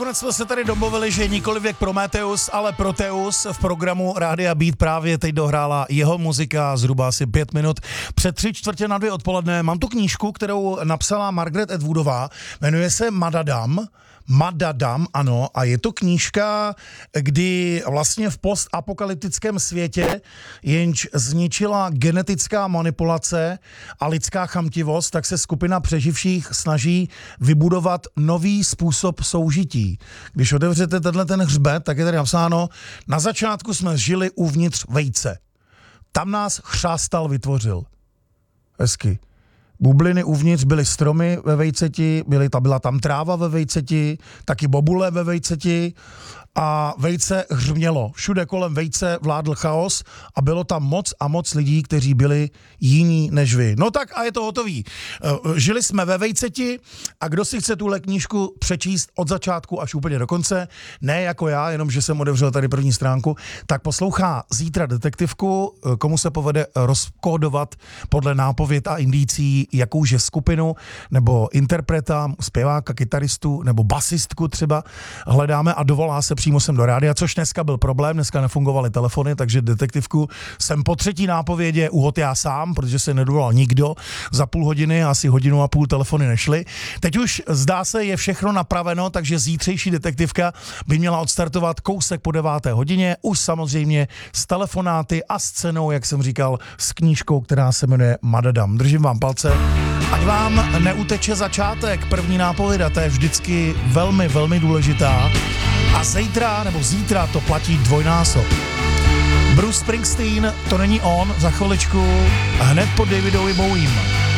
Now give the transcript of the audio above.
nakonec jsme se tady domluvili, že nikoliv jak Prometheus, ale Proteus v programu Rádia Beat právě teď dohrála jeho muzika zhruba asi 5 minut před 3:45 odpoledne. Mám tu knížku, kterou napsala Margaret Atwoodová, jmenuje se Madadam, ano, a je to knížka, kdy vlastně v postapokalyptickém světě, jenž zničila genetická manipulace a lidská chamtivost, tak se skupina přeživších snaží vybudovat nový způsob soužití. Když otevřete ten hřbet, tak je tady napsáno, na začátku jsme žili uvnitř vejce. Tam nás chřástal vytvořil. Hezky. Bubliny uvnitř byly stromy ve vejceti, byla tam tráva ve vejceti, taky bobule ve vejceti a vejce hřmělo. Všude kolem vejce vládl chaos a bylo tam moc a moc lidí, kteří byli jiní než vy. No tak a je to hotový. Žili jsme ve vejceti a kdo si chce tuhle knížku přečíst od začátku až úplně do konce, ne jako já, jenom že jsem otevřel tady první stránku, tak poslouchá zítra detektivku, komu se povede rozkódovat podle nápověd a indicí jakouže skupinu nebo interpreta, zpěváka, kytaristu nebo basistku třeba hledáme a dovolá se přímo sem do rádia, což dneska byl problém, dneska nefungovaly telefony, takže detektivku jsem po třetí nápovědě uhod já sám, protože se nedovolal nikdo, za půl hodiny, asi hodinu a půl telefony nešly. Teď už zdá se, je všechno napraveno, takže zítřejší detektivka by měla odstartovat kousek po 9. hodině, už samozřejmě s telefonáty a s cenou, jak jsem říkal, s knížkou, která se jmenuje Madadam. Držím vám palce, ať vám neuteče začátek, první nápověda, to je vždycky velmi, velmi důležitá. A zítra to platí dvojnásob. Bruce Springsteen, to není on, za chviličku, hned po Davidovi Bowiem.